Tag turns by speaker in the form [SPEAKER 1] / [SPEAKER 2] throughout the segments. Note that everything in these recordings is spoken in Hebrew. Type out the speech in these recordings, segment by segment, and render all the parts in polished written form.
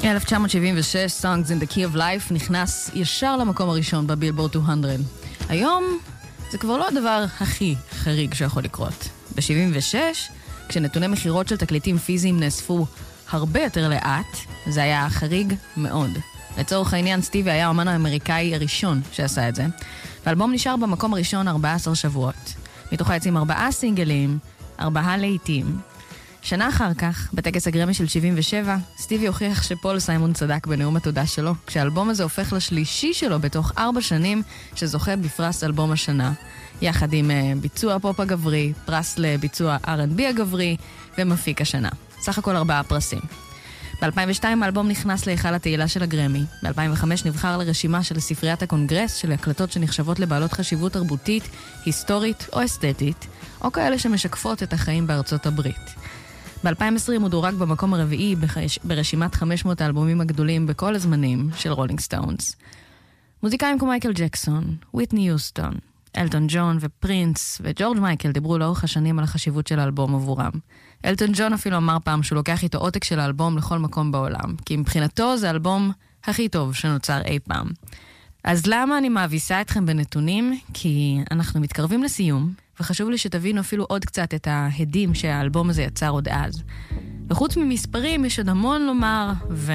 [SPEAKER 1] 1976, Songs in the Key of Life נכנס ישר למקום הראשון בבילבורד 200. היום זה כבר לא הדבר הכי חריג שיכול לקרות. ב-76, כשנתוני מחירות של תקליטים פיזיים נאספו הרבה יותר לאט, זה היה חריג מאוד. לצורך העניין, סטיבי היה האמן האמריקאי הראשון שעשה את זה, והאלבום נשאר במקום הראשון 14 שבועות. מתוכה יצאים 4 סינגלים, 4 להיטים. שנה אחר כך, בטקס הגרמי של 77, סטיבי הוכיח שפול סיימון צדק בנאום התודה שלו, כשהאלבום הזה הופך לשלישי שלו בתוך 4 שנים, שזוכה בפרס אלבום השנה, יחד עם ביצוע פופ הגברי, פרס לביצוע R&B הגברי, ומפיק השנה. סך הכל 4 פרסים. ב-2002 האלבום נכנס להיכל התהילה של הגרמי. ב-2005 נבחר לרשימה של ספריית הקונגרס של הקלטות שנחשבות לבעלות חשיבות תרבותית, היסטורית או אסתטית, או כאלה שמשקפות את החיים בארצות הברית. ב-2020 הוא דורג במקום הרביעי ברשימת 500 האלבומים הגדולים בכל הזמנים של רולינג סטונס. מוזיקאים כמו מייקל ג'קסון, וויטני יוסטון, אלטון ג'ון ופרינס וג'ורג' מייקל דיברו לאורך השנים על החשיבות של האלבום עבורם. אלטון ג'ון אפילו אמר פעם שהוא לוקח איתו עותק של האלבום לכל מקום בעולם, כי מבחינתו זה האלבום הכי טוב שנוצר אי פעם. אז למה אני מאביסה אתכם בנתונים? כי אנחנו מתקרבים לסיום, וחשוב לי שתבינו אפילו עוד קצת את ההדים שהאלבום הזה יצר עוד אז. וחוץ ממספרים יש עוד המון לומר,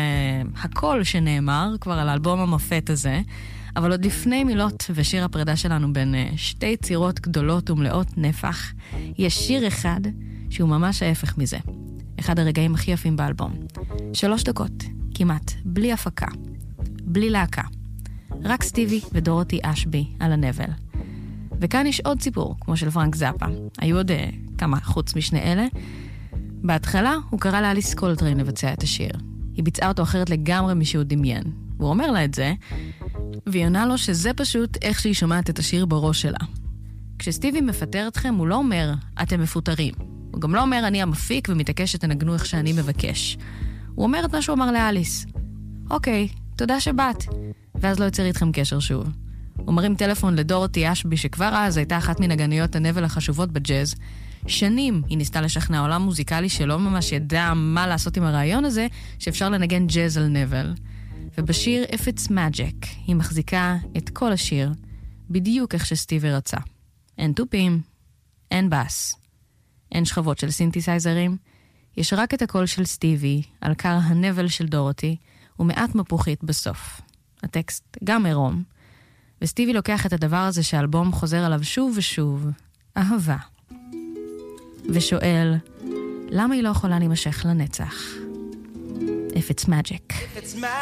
[SPEAKER 1] והכל שנאמר כבר על האלבום המופת הזה, אבל עוד לפני מילות ושיר הפרידה שלנו בין 2 יצירות גדולות ומלאות נפח, יש שיר אחד שהוא ממש ההפך מזה. אחד הרגעים הכי יפים באלבום. 3 דקות, כמעט, בלי הפקה, בלי להקה. רק סטיבי ודורותי אשבי על הנבל. וכאן יש עוד סיפור, כמו של פרנק זאפה. היו עוד כמה חוץ משני אלה. בהתחלה הוא קרא לאליס קולטריין לבצע את השיר. היא ביצעה אותו אחרת לגמרי משהוא דמיין. הוא אומר לה את זה, והיא עונה לו שזה פשוט איך שהיא שומעת את השיר בראש שלה. כשסטיבי מפטר אתכם, הוא לא אומר, אתם מפוטרים. הוא גם לא אומר, אני המפיק ומתעקש שתנגנו איך שאני מבקש. הוא אומר את מה שהוא אמר לאליס. אוקיי, תודה שבאת. ואז לא יוצר איתכם קשר שוב. הוא מרים טלפון לדורותי אשבי, שכבר אז הייתה אחת מנגניות הנבל החשובות בג'אז. שנים היא ניסתה לשכנע עולם מוזיקלי שלא ממש ידע מה לעשות עם הרעיון הזה, שאפשר לנגן ג'אז על נבל. ובשיר If It's Magic היא מחזיקה את כל השיר, בדיוק איך שסטיבי רצה. אין טופים, אין בס, אין שכבות של סינתסייזרים, יש רק את הקול של סטיבי על קר הנבל של דורותי, ומעט מפוחית בסוף. הטקסט גם עירום, וסטיבי לוקח את הדבר הזה שהאלבום חוזר עליו שוב ושוב, אהבה, ושואל, למה היא לא יכולה להימשך לנצח? If it's magic.